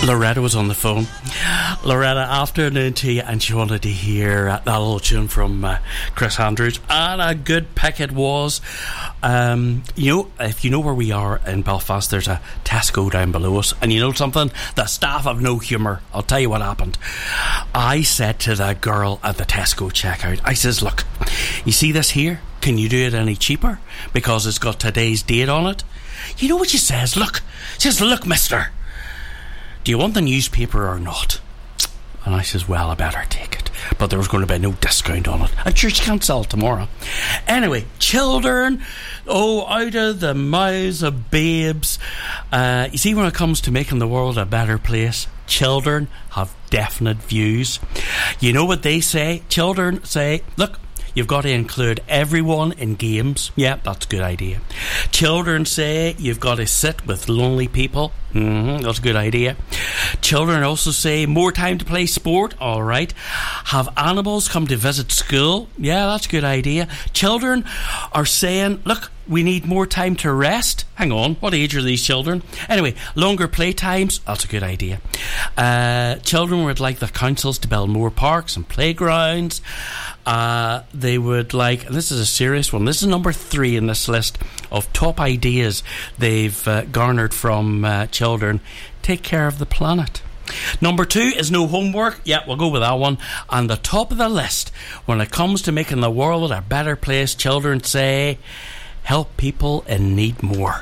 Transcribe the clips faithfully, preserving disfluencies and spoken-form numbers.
Loretta was on the phone. Loretta, afternoon to you, and she wanted to hear uh, that little tune from uh, Chris Andrews, and a good pick it was. Um, you know, if you know where we are in Belfast, there's a Tesco down below us, and you know something? The staff have no humour. I'll tell you what happened. I said to the girl at the Tesco checkout, I says, look, you see this here? Can you do it any cheaper? Because it's got today's date on it. You know what she says? Look, she says, look, mister, do you want the newspaper or not? And I says, well, I better take it. But there was going to be no discount on it. I'm sure she can't sell it tomorrow. Anyway, children, oh, out of the mouths of babes. Uh, you see, when it comes to making the world a better place, children have definite views. You know what they say? Children say, look, you've got to include everyone in games. Yeah, that's a good idea. Children say you've got to sit with lonely people. Mm-hmm, that's a good idea. Children also say more time to play sport. All right. Have animals come to visit school. Yeah, that's a good idea. Children are saying, look, we need more time to rest. Hang on, what age are these children? Anyway, longer play times. That's a good idea. Uh, children would like the councils to build more parks and playgrounds. Uh, they would like, and this is a serious one, this is number three in this list of top ideas they've uh, garnered from uh, children. Take care of the planet. Number two is no homework. Yeah, we'll go with that one. And the top of the list, when it comes to making the world a better place, children say, help people in need more.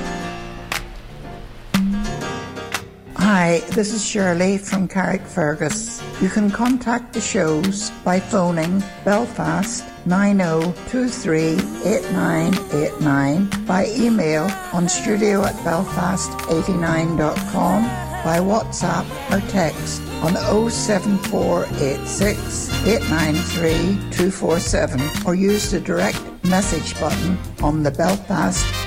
Hi, this is Shirley from Carrickfergus. You can contact the shows by phoning Belfast nine oh two three eight nine eight nine, by email on studio at belfast eighty-nine dot com, by WhatsApp or text on oh seven four eight six eight nine three two four seven, or use the direct message button on the Belfast